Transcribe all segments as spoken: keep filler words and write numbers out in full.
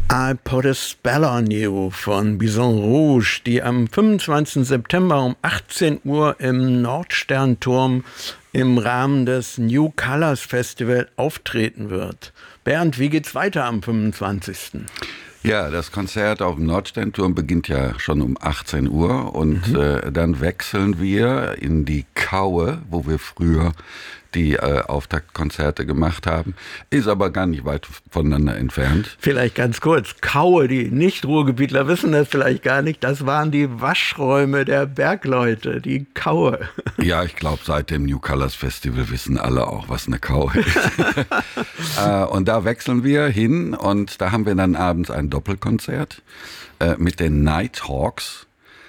I Put a Spell on You von Bison Rouge, die am fünfundzwanzigsten September um achtzehn Uhr im Nordsternturm im Rahmen des New Colors Festival auftreten wird. Bernd, wie geht's weiter am fünfundzwanzigsten? Ja, das Konzert auf dem Nordsternturm beginnt ja schon um achtzehn Uhr und mhm. äh, dann wechseln wir in die Kaue, wo wir früher die äh, Auftaktkonzerte gemacht haben, ist aber gar nicht weit voneinander entfernt. Vielleicht ganz kurz, Kaue, die Nicht-Ruhrgebietler wissen das vielleicht gar nicht, das waren die Waschräume der Bergleute, die Kaue. Ja, ich glaube, seit dem New Colors Festival wissen alle auch, was eine Kaue ist. äh, und da wechseln wir hin und da haben wir dann abends ein Doppelkonzert äh, mit den Nighthawks,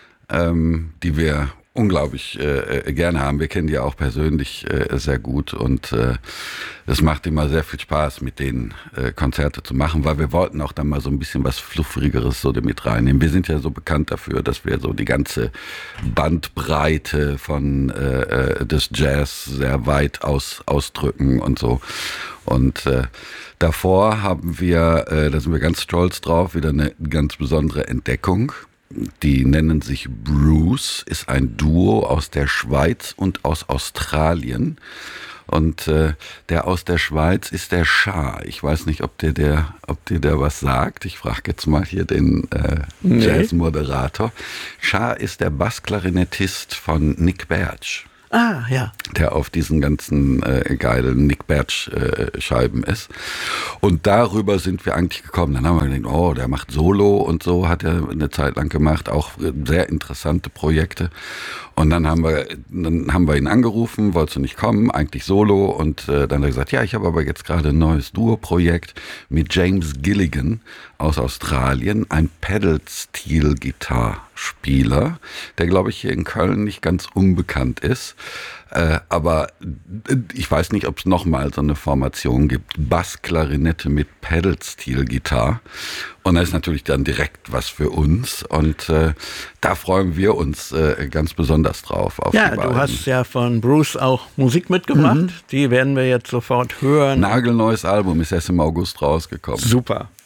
ähm, die wir unglaublich äh, gerne haben. Wir kennen die ja auch persönlich äh, sehr gut und äh, es macht immer sehr viel Spaß, mit denen äh, Konzerte zu machen, weil wir wollten auch dann mal so ein bisschen was Fluffrigeres so mit reinnehmen. Wir sind ja so bekannt dafür, dass wir so die ganze Bandbreite von äh, des Jazz sehr weit aus, ausdrücken und so. Und äh, davor haben wir, äh, da sind wir ganz stolz drauf, wieder eine ganz besondere Entdeckung. Die nennen sich Bruce, ist ein Duo aus der Schweiz und aus Australien. Und äh, der aus der Schweiz ist der Shah. Ich weiß nicht, ob dir der, ob dir der was sagt. Ich frage jetzt mal hier den äh, nee. Jazz-Moderator. Shah ist der Bassklarinettist von Nick Berge. Ah, ja. Der auf diesen ganzen äh, geilen Nick Berge-Scheiben äh, ist. Und darüber sind wir eigentlich gekommen. Dann haben wir gedacht, oh, der macht Solo und so, hat er eine Zeit lang gemacht. Auch sehr interessante Projekte. Und dann haben wir, dann haben wir ihn angerufen, wolltest du nicht kommen, eigentlich Solo. Und äh, dann hat er gesagt, ja, ich habe aber jetzt gerade ein neues Duo-Projekt mit James Gilligan aus Australien, ein Pedal-Steel-Gitarrspieler, der, glaube ich, hier in Köln nicht ganz unbekannt ist. Äh, aber ich weiß nicht, ob es nochmal so eine Formation gibt. Bassklarinette mit Pedal-Steel-Gitarre. Und das ist natürlich dann direkt was für uns. Und äh, da freuen wir uns äh, ganz besonders drauf. Auf ja, die du beiden. hast ja von Bruce auch Musik mitgebracht. Mhm. Die werden wir jetzt sofort hören. Nagelneues Album ist erst im August rausgekommen. Super.